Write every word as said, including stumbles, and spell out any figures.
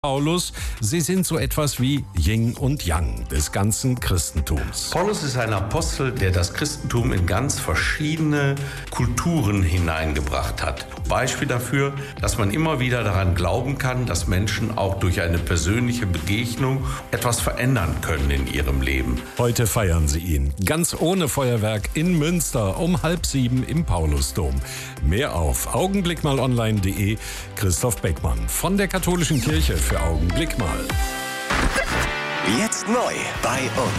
Paulus, sie sind so etwas wie Yin und Yang des ganzen Christentums. Paulus ist ein Apostel, der das Christentum in ganz verschiedene Kulturen hineingebracht hat. Beispiel dafür, dass man immer wieder daran glauben kann, dass Menschen auch durch eine persönliche Begegnung etwas verändern können in ihrem Leben. Heute feiern sie ihn, ganz ohne Feuerwerk in Münster um halb sieben im Paulusdom. Mehr auf augenblickmalonline punkt de. Christoph Beckmann von der Katholischen Kirche für Augenblick mal. Jetzt neu bei uns.